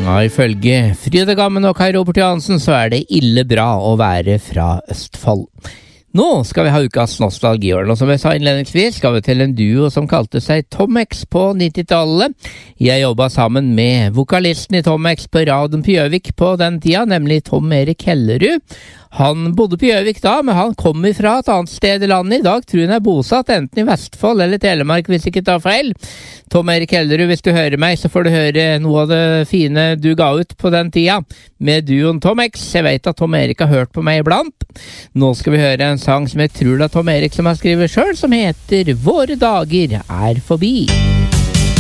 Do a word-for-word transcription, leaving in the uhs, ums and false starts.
Ja, ifølge Frydegammen og Kai Robert Johansen så er det ille bra å være fra Østfold. Nå skal vi ha ukas nostalgihjørne, og som jeg sa innledningsvis skal vi til en duo som kalte seg Tom X på nittitallet. Jeg jobbet sammen med vokalisten i Tom X på Radioen på Gjøvik på den tida, nemlig Tom Erik Hellerud. Han bodde på Gjøvik da, men han kom fra et annet sted i landet. I dag tror han er bosatt enten i Vestfold eller Telemark, hvis ikke tar feil. Tom Erik Hellerud, hvis du hører meg, så får du høre noe av det fine du ga ut på den tida med duoen Tom X. Jeg vet at Tom Erik har hørt på meg iblant. Nå skal vi høre en sang som jeg tror det er Tom Erik som har skrevet selv, som heter Våre dager er forbi.